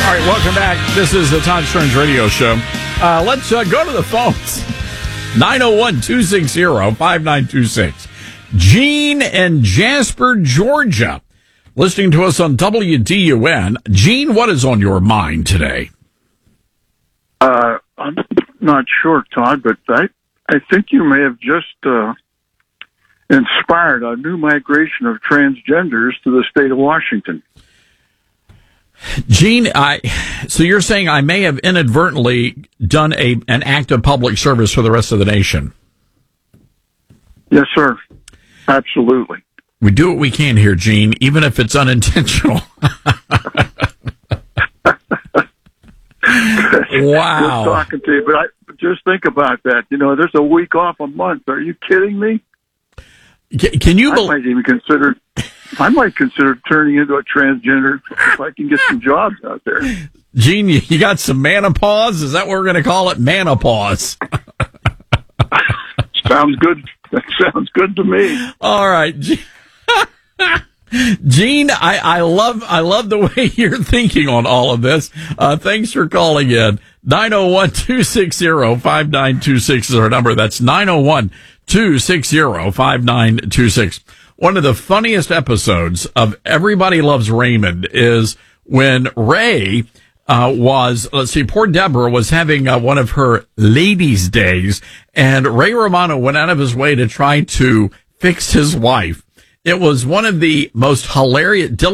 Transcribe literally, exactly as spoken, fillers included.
All right, welcome back. This is the Todd Stearns Radio Show. Uh, let's uh, go to the phones. nine oh one, two six zero, five nine two six. Gene in Jasper, Georgia, listening to us on W D U N. Gene, what is on your mind today? Uh, I'm not sure, Todd, but I, I think you may have just uh, inspired a new migration of transgenders to the state of Washington. Gene, I, so you're saying I may have inadvertently done a an act of public service for the rest of the nation? Yes, sir. Absolutely. We do what we can here, Gene, even if it's unintentional. Wow. Good talking to you, but I just think about that. You know, there's a week off a month. Are you kidding me? Can, can you? I Be- might even consider. I might consider turning into a transgender if I can get some jobs out there. Gene, you, you got some manopause? Is that what we're going to call it? Manopause. Sounds good. That sounds good to me. All right. Gene, I, I love I love the way you're thinking on all of this. Uh, thanks for calling in. nine oh one, two six zero, five nine two six is our number. That's nine oh one, two six zero, five nine two six. One of the funniest episodes of Everybody Loves Raymond is when Ray uh, was, let's see, poor Deborah was having uh, one of her ladies' days, and Ray Romano went out of his way to try to fix his wife. It was one of the most hilarious.